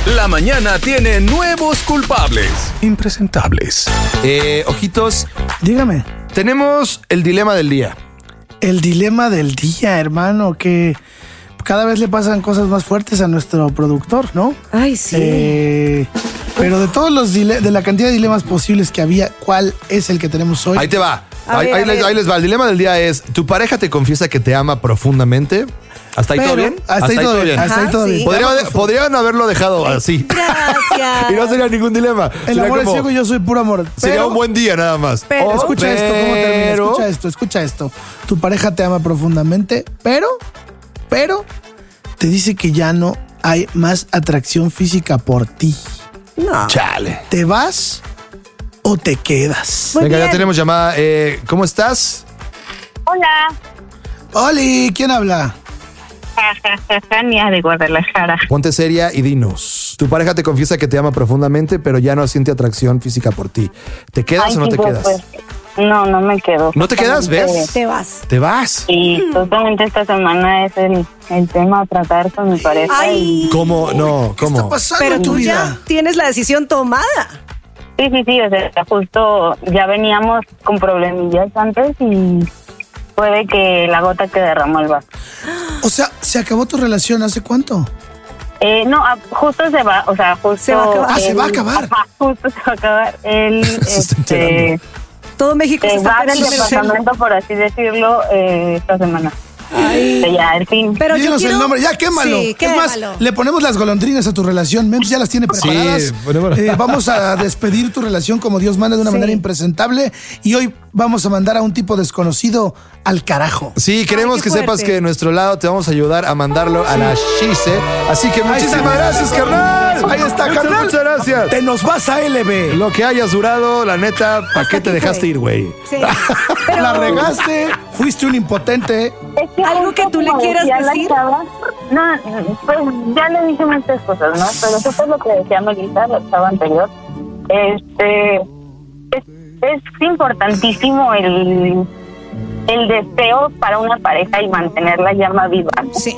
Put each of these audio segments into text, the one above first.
La mañana tiene nuevos culpables. Impresentables. Ojitos, Dígame. tenemos el dilema del día. El dilema del día, hermano, que cada vez le pasan cosas más fuertes a nuestro productor, ¿no? Ay, sí. Pero de todos los de la cantidad de dilemas posibles que había, ¿cuál es el que tenemos hoy? Ahí te va. A ver. Ahí les va. El dilema del día es: ¿tu pareja te confiesa que te ama profundamente? ¿Hasta ahí todo bien? Hasta ahí todo bien. Hasta ahí Ajá, todo sí. bien. Podrían haberlo dejado así. Gracias. Y no sería ningún dilema. El Sería amor como- es ciego y yo soy puro amor. Sería Pero- un buen día nada más. Pero- Escucha esto, ¿cómo termina? Pero- Escucha esto. Tu pareja te ama profundamente, pero te dice que ya no hay más atracción física por ti. No. Chale. ¿Te vas o te quedas? Muy Venga, ya bien. tenemos llamada. ¿Cómo estás? Hola, Oli, ¿quién habla? Tania de Guadalajara. Ponte seria y dinos. Tu pareja te confiesa que te ama profundamente, pero ya no siente atracción física por ti. ¿Te quedas Ay, o no te chicos, quedas? pues, no me quedo. ¿No te quedas, ves? Te vas. Te vas. Y justamente esta semana es el tema a tratar con mi pareja. Ay. ¿Cómo? No, ¿Qué está ¿cómo? pasando Pero en tu tú vida? ya tienes la decisión tomada. Sí, o sea, justo ya veníamos con problemillas antes y puede que la gota que derramó el vaso. O sea, ¿se acabó tu relación hace cuánto? No, justo se va, o sea, justo... Se va a acabar. Ah, se va a acabar. Ajá, justo se va a acabar. Él, Se está enterando. Todo México se se está va del peleando en el cel. departamento, por así decirlo, esta semana. Ay. Ya, al fin. Pero yo Dinos quiero... el nombre, ya quémalo. Sí, Es más, quémalo. le ponemos las golondrinas a tu relación. Mems ya las tiene preparadas. Sí, bueno. Vamos a despedir tu relación como Dios manda de una Sí. manera impresentable. Y hoy vamos a mandar a un tipo desconocido al carajo. Sí, queremos Ay, qué que sepas fuerte. que de nuestro lado te vamos a ayudar a mandarlo a la Shise. Así que muchísimas gracias, carnal. Ahí está, carnal. Muchas gracias. Te nos vas a LB. Lo que hayas durado, la neta, ¿para qué te aquí dejaste fue. ir, güey? Sí. Pero- La regaste, fuiste un impotente. Es que ¿Algo justo que tú le como quieras decía la decir? chava, no, pues ya le dije muchas cosas, ¿no? Pero eso fue lo que decía Melissa, la chava anterior. Es importantísimo el deseo para una pareja y mantener la llama viva. Sí.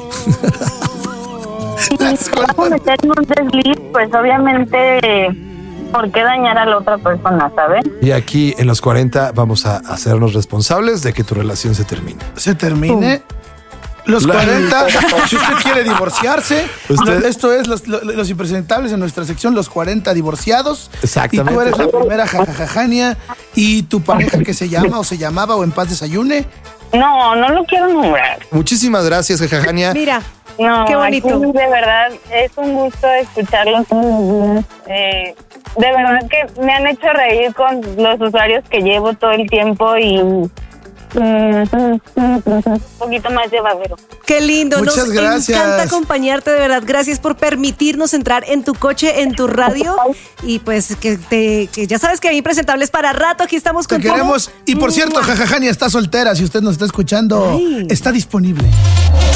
Si vamos a meter en un desliz, pues obviamente, ¿por qué dañar a la otra persona, sabes? Y aquí en los 40 vamos a hacernos responsables de que tu relación se termine. Se termine. Los 40, si usted quiere divorciarse, Usted- esto es los impresentables en nuestra sección, los 40 divorciados. Exactamente. Y tú eres la primera jajajajania y tu pareja que se llama o se llamaba o en paz desayune. No lo quiero nombrar. Muchísimas gracias, Jajania. Mira, No, qué bonito. aquí, de verdad, es un gusto escucharlos todos los días. De verdad que me han hecho reír con los usuarios que llevo todo el tiempo y un poquito más llevadero. Qué lindo. Muchas Nos gracias. encanta acompañarte, de verdad. Gracias por permitirnos entrar en tu coche, en tu radio. Y pues que ya sabes que hay impresentables para rato. Aquí estamos Te con queremos. todo. Y por cierto, jajajania está soltera. Si usted nos está escuchando, Ay. está disponible.